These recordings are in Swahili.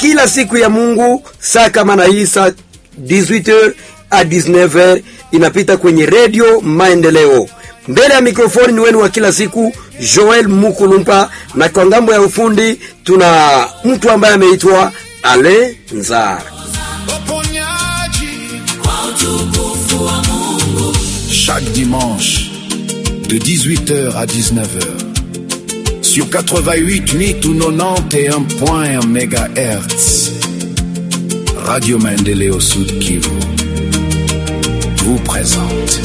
kila siku ya Mungu saa kama na hii saa 18h à 19h inapita kwenye Radio Maendeleo. Mbele ya mikrofoni ni wenu wa kila siku Joel Mukulumpa, na kwa ngambo ya ufundi tuna mtu ambaye ameitwa Ale Nzar. Chaque dimanche de 18h à 19h sur 88 ou 91.1 MHz, Radio Maendeleo Sud Kivu vous présente.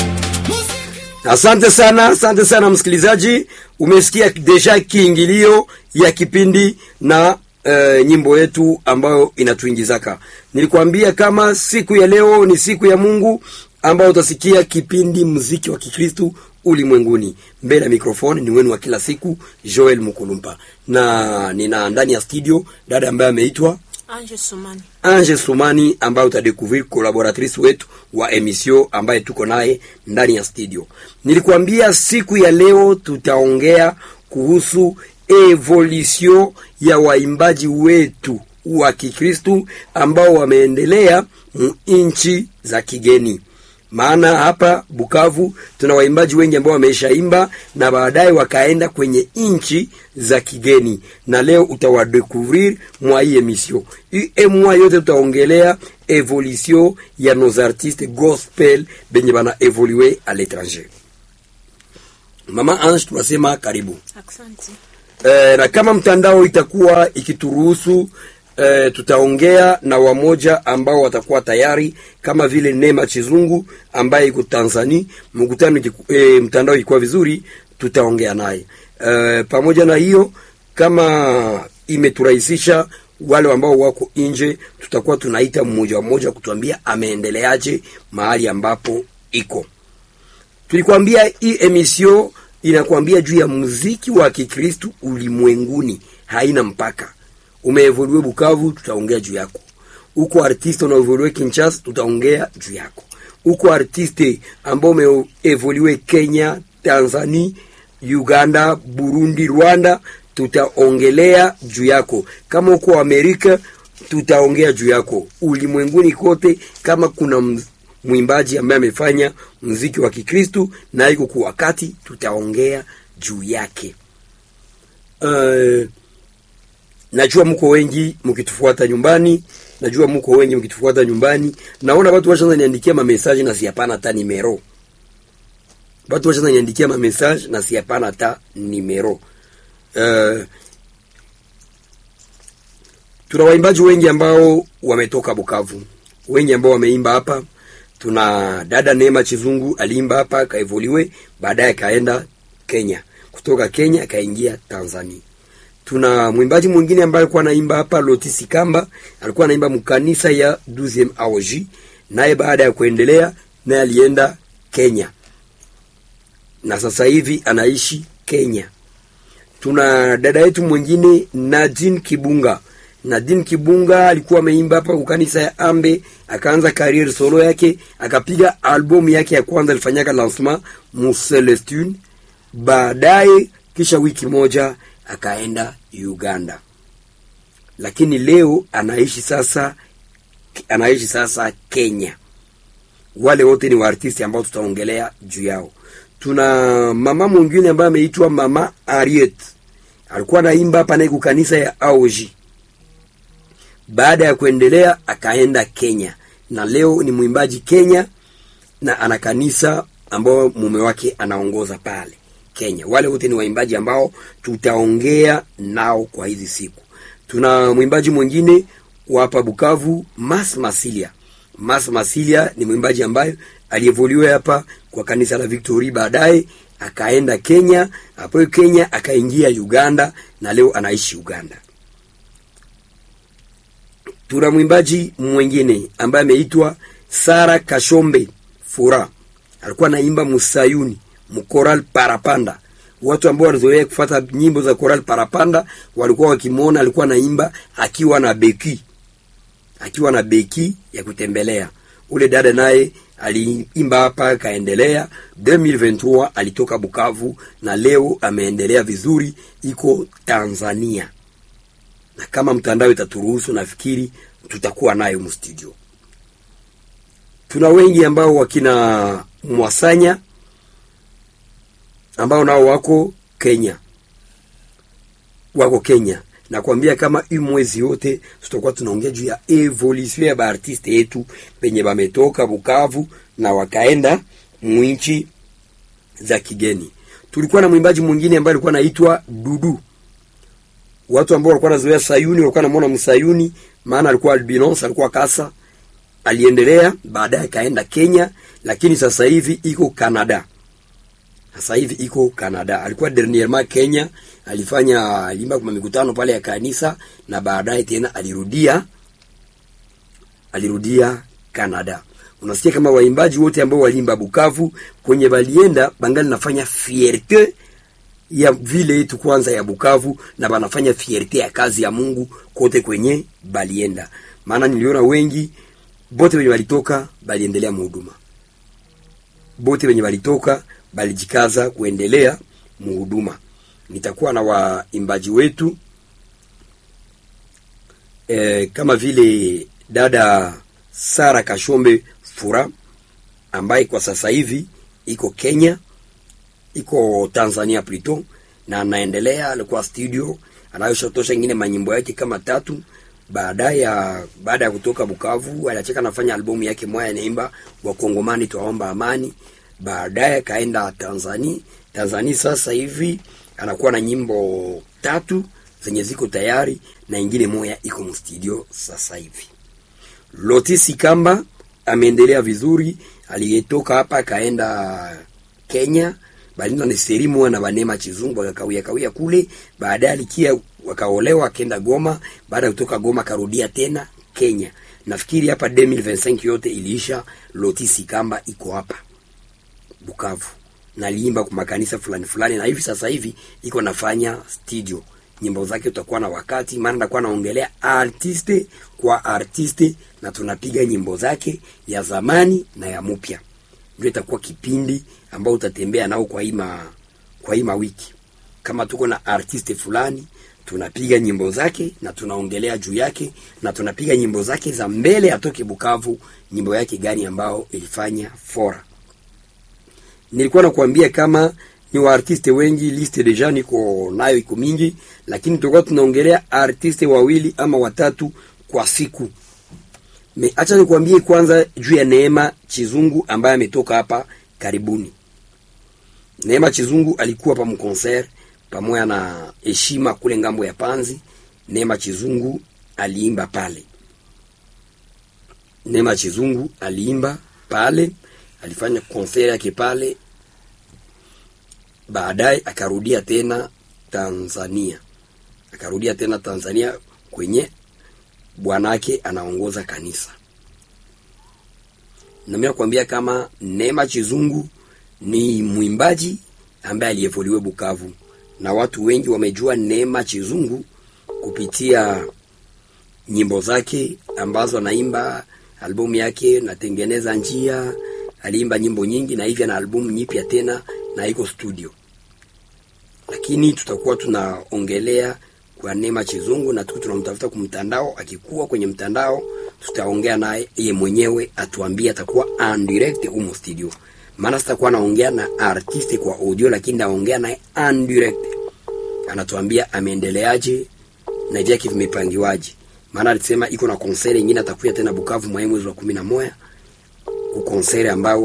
Asante sana msikilizaji, umesikia deja kiingilio ya kipindi na nyimbo yetu ambayo inatuingizaka. Nilikwambia kama siku ya leo ni siku ya Mungu ambao utasikia kipindi muziki wa Kikristo ulimwenguni. Mbele ya mikrofoni ni wenu wa kila siku Joel Mukulumpa, na nina ndani ya studio dada ambaye ameitwa Ange Sumani ambaye utadekuvir collaboratrice wetu wa emission ambaye tuko naye ndani ya studio. Nilikwambia siku ya leo tutaongea kuhusu evolution ya waimbaji wetu wa Kikristo ambao wameendelea nchi za kigeni. Maana hapa Bukavu tuna waimbaji wengi ambao wameshaimba na baadaye wakaenda kwenye nchi za kigeni, na leo utawadekuvrir mwa hii emission. Hii mwa yote tutaongelea evolution ya nos artistes gospel benye bana evoluer à l'étranger. Mama Ange, tunasema karibu. Asante. Na kama mtandao itakuwa ikituruhusu, tutaongea na wamoja ambao watakuwa tayari, kama vile Neema Chizungu ambaye yuko Tanzania. Mkutano mtandao ikuwa vizuri, tutaongea naye. Pamoja na hiyo, kama imeturahisisha wale ambao wako nje, tutakuwa tunaita mmoja kutuambia ameendeleaje mahali ambapo iko. Tulikwambia hii emission inakwambia juu ya muziki wa Kikristo ulimwenguni, haina mpaka. Umeevolue Bukavu, tutaongea juu yako. Uko artiste unaevolue Kinshasa, tutaongea juu yako. Uko artiste ambao umeevolue Kenya, Tanzania, Uganda, Burundi, Rwanda, tutaongelea juu yako. Kama uko Amerika, tutaongea juu yako. Ulimwenguni kote, kama kuna mwimbaji ambaye amefanya muziki wa Kikristo na iko kwa wakati, tutaongea juu yake. Najua mko wengi mkitufuata nyumbani. Naona watu washaanza niandikia ma message na siyapana hata numero. Tuna waimbaji wengi ambao wametoka Bukavu, wengi ambao wameimba hapa. Tuna dada Neema Chizungu aliimba hapa, kaevoluwe, baadaye kaenda Kenya. Kutoka Kenya akaingia Tanzania. Tuna mwimbaji mwingine ambaye alikuwa anaimba hapa, Lotisi Kamba, alikuwa anaimba mkanisa ya 12e AOG, naye baada ya kuendelea naye alienda Kenya, na sasa hivi anaishi Kenya. Tuna dada yetu mwingine Nadine Kibunga alikuwa ameimba hapa mkanisa ya Ambe, akaanza career solo yake, akapiga album yake ya kwanza, alifanyaka lancement Muselestune, baadaye kisha wiki moja akaenda Uganda. Lakini leo anaishi sasa Kenya. Wale wote ni artisti ambao tutaongelea juu yao. Tuna mama mwingine ambaye ameitwa Mama Ariet, alikuwa anaimba hapa na kanisa ya AOG, baada ya kuendelea akaenda Kenya, na leo ni mwimbaji Kenya na ana kanisa ambao mume wake anaongoza pale Kenya. Wale wote ni waimbaji ambao tutaongea nao kwa hizi siku. Tuna mwimbaji mwingine wa hapa Bukavu, Mas Masilia ni mwimbaji ambaye alievoluwe hapa kwa kanisa la Victory, baadaye akaenda Kenya, hapo Kenya akaingia Uganda na leo anaishi Uganda. Tuna mwimbaji mwingine ambaye ameitwa Sara Kashombe Fura, alikuwa anaimba Musayuni Mkoral Parapanda. Watu ambao walizoea kufuata nyimbo za Koral Parapanda walikuwa wakimuona alikuwa anaimba akiwa na beki ya kutembelea. Ule dada naye aliimba hapa kaendelea. 2023 alitoka Bukavu na leo ameendelea vizuri, iko Tanzania. na kama mtandao itaturuhusu, nafikiri tutakuwa nayo mu studio. Tuna wengi ambao wakina Mwasanya ambao nao wako Kenya. Na kuambia kama hii mwezi yote tutakuwa tunaongea juu ya evolution ya artiste yetu penye bametoka Bukavu na wakaenda mwinchi za kigeni. Tulikuwa na mwimbaji mwingine ambaye alikuwa anaitwa Dudu. Watu ambao walikuwa wanazoea Sayuni walikuwa wanamuona Msayuni, maana alikuwa albinos, alikuwa kasa. Aliendelea baadaye kaenda Kenya, lakini sasa hivi iko Canada. Alikuwa dernièrement Kenya, alimba kwa mikutano pale ya kanisa, na baadaye tena alirudia Canada. Unasikia kama waimbaji wote ambao walimba Bukavu kwenye balienda bangali nafanya fierté ya vile yetu kwanza ya Bukavu, na banafanya fierté ya kazi ya Mungu kote kwenye balienda. Maana niliona wengi bote wenye walitoka baliendelea muhuduma. Bote wenye walitoka balijikaza kuendelea muhuduma. Nitakuwa na waimbaji wetu kama vile dada Sara Kashombe Fura ambaye kwa sasa hivi iko Kenya, iko Tanzania plutôt, na anaendelea, alikuwa studio, anayoshatosha ingine manyimbo yake kama 3. Baada ya kutoka Bukavu aliacheka nafanya albumu yake moja inaimba Wakongomani tuwaomba amani. Baadaye kaenda Tanzania sasa hivi anakuwa na nyimbo 3 zenye ziko tayari na ingine moja iko mu studio sasa hivi. Lotisi Kamba ameendelea vizuri, aliyetoka hapa kaenda Kenya, balinda ni serimu na Banema Chizungu wakakawia kule, baadaye alikia wakaolewa akaenda Goma, baada kutoka Goma karudia tena Kenya. Nafikiri hapa 2025 yote iliisha, Lotisi Kamba iko hapa Bukavu na aliimba kwa makanisa fulani, na hivi sasa hivi iko nafanya studio. Nyimbo zake utakuwa na wakati, maana ndakuwa naongelea artiste kwa artiste, na tunapiga nyimbo zake ya zamani na ya mpya. Ndio itakuwa kipindi ambao utatembea nao kwa hii wiki. Kama tuko na artiste fulani, tunapiga nyimbo zake na tunaongelea juu yake, na tunapiga nyimbo zake za mbele atoke Bukavu, nyimbo yake gani ambao ilifanya fora. Nilikuwa nakuambia kama ni wa artiste wengi, liste deja niko nayo iko mingi, lakini tutakuwa tunaongelea artiste 2 ama 3 kwa siku. Acha nikuambie kwanza juu ya Neema Chizungu ambaye ametoka hapa karibuni. Neema Chizungu alikuwa hapa mconcert pamoja na Heshima kule ngambo ya Panzi. Neema Chizungu aliimba pale. Alifanya concert yake pale. Baadaye akarudia tena Tanzania kwenye bwanake anaongoza kanisa. Na mimi nakwambia kama Neema Chizungu ni mwimbaji ambaye aliyevoliwa Bukavu, na watu wengi wamejua Neema Chizungu kupitia nyimbo zake ambazo anaimba. Albumu yake Natengeneza Njia, aliimba nyimbo nyingi, na hivi na albumu nyipya tena na iko studio. Lakini tutakuwa tunaongelea kwa Neema Chizungu, na tunamtafuta kwa mtandao. Akikuwa kwenye mtandao tutaongea naye yeye mwenyewe atuambie, atakuwa en direct huko studio. Maana sitakuwa naongea na artiste kwa audio, lakini naongea naye en direct. Anatuambia ameendeleaje na vyake vimepangiwaje. Maana alisema iko na concert nyingine atakuja tena Bukavu mwezi wa 11, concert ambao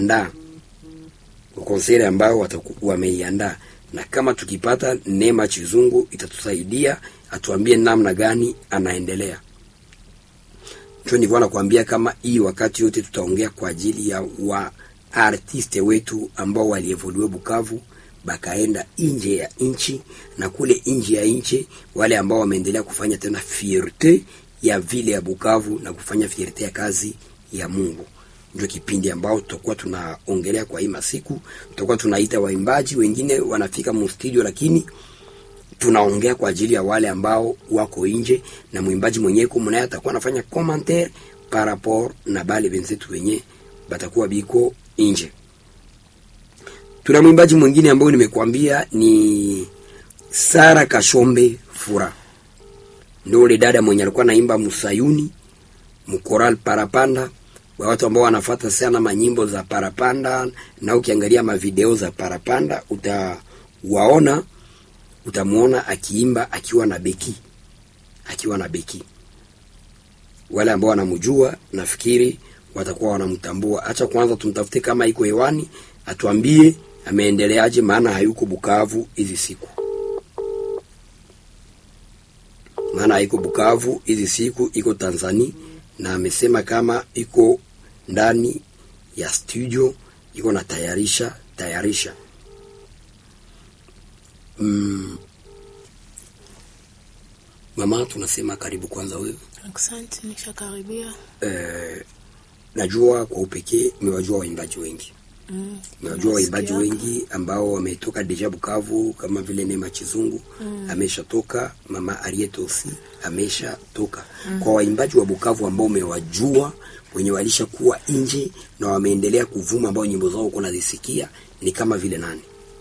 wameiandaa. Na kama tukipata Neema Chizungu itatusaidia atuambie namna gani anaendelea. Ndio nilikuwa nakwambia kama hii wakati yote tutaongea kwa ajili ya wa artiste wetu ambao walievoluwe Bukavu bakaenda nje ya nchi, na kule nje ya nchi wale ambao wameendelea kufanya tena fierté ya vile ya Bukavu na kufanya fierté ya kazi ya Mungu. Ndio kipindi ambao tutakuwa tunaongelea kwa hii masiku. Tutakuwa tunaita waimbaji wengine wanafika mu studio, lakini tunaongea kwa ajili ya wale ambao wako nje, na mwimbaji mwenyewe kumnaye atakuwa anafanya commentaire par rapport na bale benzetu wenye batakuwa biko nje. Tuna mwimbaji mwingine ambao nimekuambia ni Sara Kashombe Fura. ndio ule dada mwenye alikuwa naimba Musayuni, Mukoral Parapanda. Kwa watu ambao wanafuata sana manyimbo za Parapanda na ukiangalia mavideo za Parapanda utamuona akiimba akiwa na beki. Wale ambao wanamjua nafikiri watakuwa wanamtambua. Acha kwanza tumtafute kama iko hewani, atuambie ameendeleaje, maana hayuko Bukavu hizi siku. Iko Tanzania, na amesema kama iko ndani ya studio, iko na tayarisha. Mama, tunasema karibu kwanza wewe. Asante, nishakaribia. Najua kwa upekee nimewajua waimbaji wengi. Nimewajua waimbaji wengi ambao wametoka deja Bukavu, kama vile Neema Chizungu ameshatoka, Mama Arietosi ameshatoka. Kwa waimbaji wa Bukavu ambao umewajua, wenye walisha kuwa nje na wameendelea kuvuma, ambao nyimbo zao uko nazisikia, ni kama vile nani?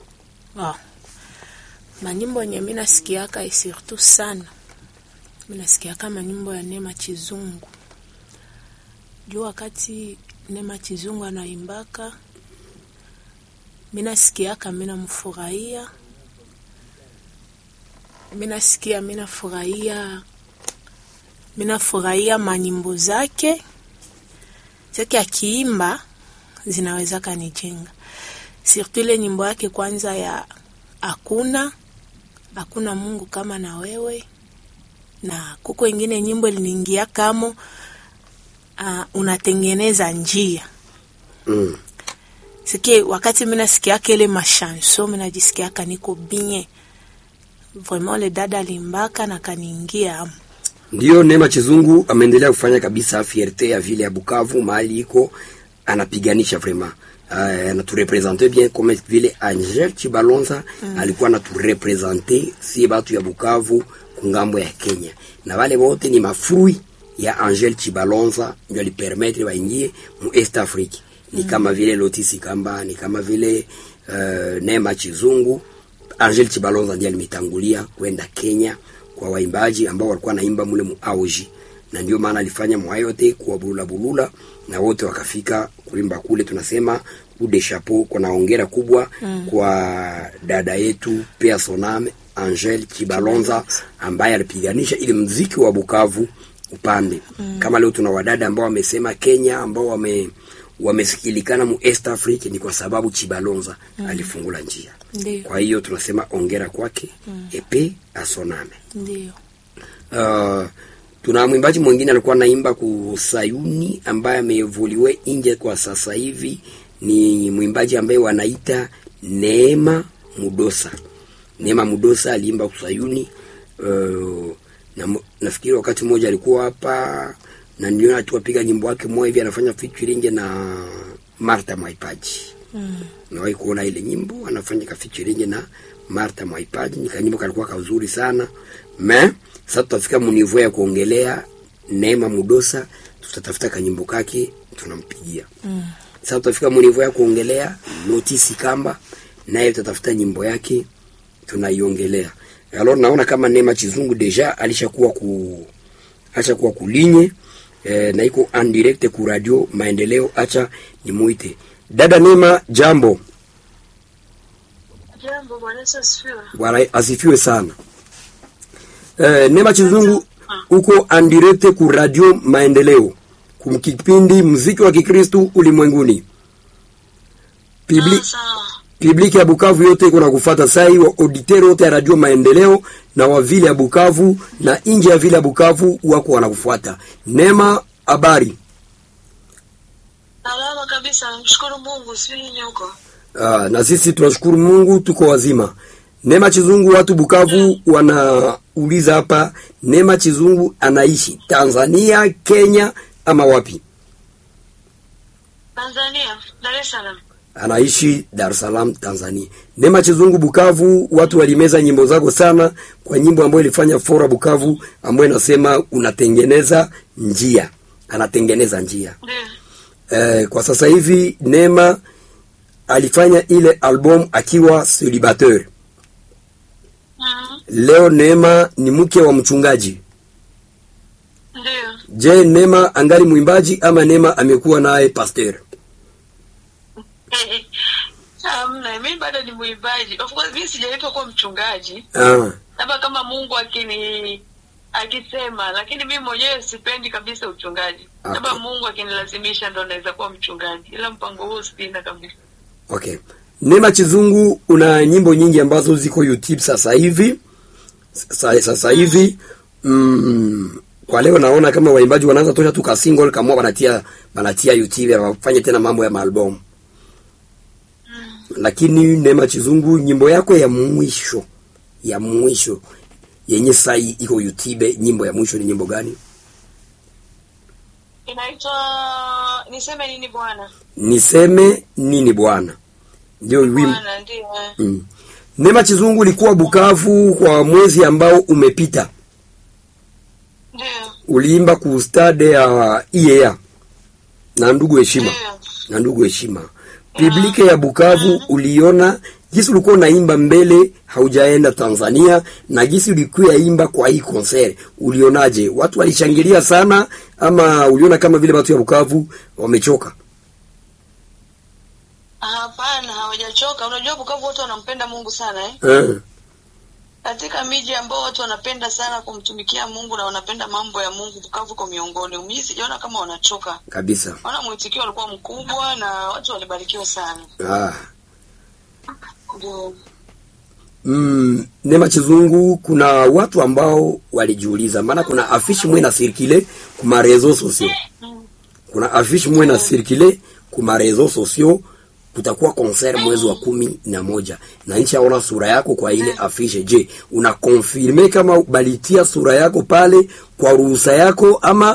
Manyimbo yenye mimi nasikiaka surtout sana. Mimi nasikia kama nyimbo ya Neema Chizungu. Jua wakati Neema Chizungu anaimbaka, mimi nasikiaka mimi namfurahia. Mimi nafurahia manyimbo zake. Zake akiimba zinaweza kanijenga. Surtout ile nyimbo yake kwanza ya Hakuna Mungu kama na wewe. Na kuko ingine nyimbo iliniingia kama unatengeneza njia. Sike wakati mimi nasikia kile machanson, mimi najisikia niko bien. Vraiment le dada alimbaka na kaniingia. Ndio Neema Chizungu ameendelea kufanya kabisa fierté ya vile ya Bukavu, mahali iko anapiganisha vraiment. Anaturepresenter bien comme vile Angel Chibalonza alikuwa anaturepresenter si batu ya Bukavu kungambo ya Kenya. Na wale wote ni mafrui ya Angel Chibalonza ndio alipermettre waingie mu East Africa. Ni kama vile Lotisi Kamba, ni kama vile Neema Chizungu. Angel Chibalonza ndiye alimetangulia kwenda Kenya kwa waimbaji ambao walikuwa naimba mule mu auji. Na ndio maana alifanya mwayote kwa bulula na wote wakafika kuimba kule. Tunasema ude chapeau, kuna hongera kubwa kwa dada yetu Personame Angel Chibalonza ambaye alipiganisha ile muziki wa Bukavu upande. Kama leo tuna wadada ambao wamesema Kenya ambao wamesikilikana mu East Africa, ni kwa sababu Chibalonza alifungula njia. Ndiyo. Kwa hiyo tunasema hongera kwake. Epe Asoname. Ndio. Tuna mwimbaji mwingine alikuwa naimba ku Sayuni ambaye amevuliwe nje kwa sasa hivi, ni mwimbaji ambaye wanaita Neema Mudosa. Neema Mudosa aliimba ku Sayuni. Na nafikiri wakati mmoja alikuwa hapa na niliona tu apiga nyimbo yake moja hivi, anafanya featuring na Martha Mwaipaji. Nawahi kuona ile nyimbo anafanya featuring na Martha Mwaipaji, ni kanyimbo kalikuwa kazuri sana. Sasa tutafika munivu ya kuongelea Neema Mudosa, tutatafuta kanyimbo kake tunampigia. Sasa tutafika munivu ya kuongelea Lotisi Kamba, naye tutatafuta nyimbo yake tunaiongelea. Alors naona kama Neema Chizungu deja alishakuwa kulinye na iko en direct ku Radio Maendeleo. Acha nimuite dada Neema. Jambo. Bwana asifiwe. Bwana asifiwe sana. Neema Chizungu uko en direct ku Radio Maendeleo kumkipindi muziki wa Kikristo ulimwenguni. Public ya Bukavu yote kuna kufuata sai, wa auditeur wote ya Radio Maendeleo na wa vile ya Bukavu na nje ya vile ya Bukavu wako wanakufuata. Neema, habari? Salama kabisa, namshukuru Mungu. Sisi nyoko. Na sisi tunashukuru Mungu tuko wazima. Neema Chizungu, watu Bukavu wanauliza hapa, Neema Chizungu anaishi Tanzania, Kenya ama wapi? Tanzania, Dar es Salaam. Anaishi Dar es Salaam, Tanzania. Neema Chizungu, Bukavu watu walimeza nyimbo zako sana, kwa nyimbo ambayo ilifanya fora Bukavu ambayo inasema unatengeneza njia. Anatengeneza njia. Kwa sasa hivi Neema alifanya ile album akiwa célibataire. Leo Neema ni mke wa mchungaji. Ndio. Je, Neema angali mwimbaji ama Neema amekuwa naye pastor? Mimi bado ni mwimbaji. Of course mimi sijaitwa kuwa mchungaji. Labda kama Mungu akisema, lakini mimi mwenyewe sipendi kabisa uchungaji. Labda Mungu akinilazimisha ndo naweza kuwa mchungaji. Ila mpango huu sina kabisa. Okay. Neema Chizungu, una nyimbo nyingi ambazo ziko YouTube sasa hivi. Sasa hivi kwa leo naona kama waimbaji wanaanza tosha tu ka single kama wanatia YouTube wafanye tena mambo ya album. Lakini Neema Chizungu, nyimbo yako ya mwisho yenye sai iko YouTube, nyimbo ya mwisho ni nyimbo gani? Inaitwa Niseme Nini Bwana. Niseme Nini Bwana. Ndio wimbo. Ndio. Neema Chizungu, ulikuwa Bukavu kwa mwezi ambao umepita. Ndio. Uliimba ku stade ya IEA na ndugu heshima. Publike ya Bukavu uliona jinsi ulikuwa unaimba mbele, haujaenda Tanzania, na jinsi ulikuwa imba kwa hii concert. Ulionaje? Watu walishangilia sana ama uliona kama vile watu ya Bukavu wamechoka? Hapana, hawajachoka. Unajua Bukavu watu wanampenda Mungu sana Katika miji ambao watu wanapenda sana kumtumikia Mungu na wanapenda mambo ya Mungu, Bukavu kwa miongoni. Mimi sijaona kama wanachoka. Kabisa. Wana mwitikio walikuwa mkubwa na watu walibarikiwa sana. Ndio. Neema Chizungu, kuna watu ambao walijiuliza, maana kuna afishi mwe na circuler kuma réseaux sociaux. Kuna afishi mwe na circuler kuma réseaux sociaux, kutakuwa concert mwezi wa 11 na nchi yaona sura yako kwa ile afishe. Je, una confirme kama balitia sura yako pale kwa ruhusa yako ama